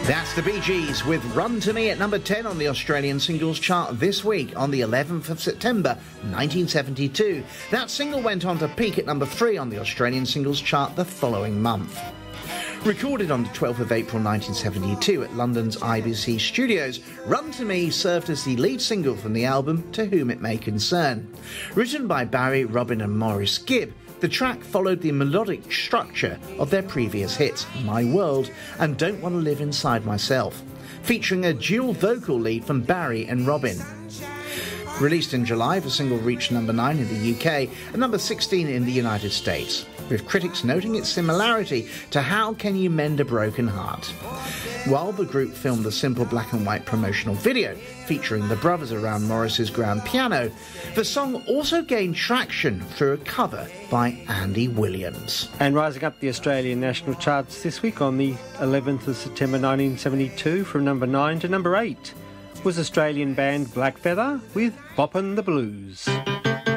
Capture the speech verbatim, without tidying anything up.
That's the Bee Gees with Run To Me at number ten on the Australian singles chart this week on the eleventh of September nineteen seventy-two. That single went on to peak at number three on the Australian singles chart the following month. Recorded on the twelfth of April nineteen seventy-two at London's I B C Studios, Run To Me served as the lead single from the album To Whom It May Concern. Written by Barry, Robin and Maurice Gibb, the track followed the melodic structure of their previous hits, My World and Don't Want to Live Inside Myself, featuring a dual vocal lead from Barry and Robin. Released in July, the single reached number nine in the U K and number sixteen in the United States, with critics noting its similarity to How Can You Mend a Broken Heart. While the group filmed a simple black and white promotional video featuring the brothers around Morris's grand piano, the song also gained traction through a cover by Andy Williams. And rising up the Australian national charts this week on the eleventh of September nineteen seventy-two from number nine to number eight was Australian band Black Feather with Boppin' the Blues.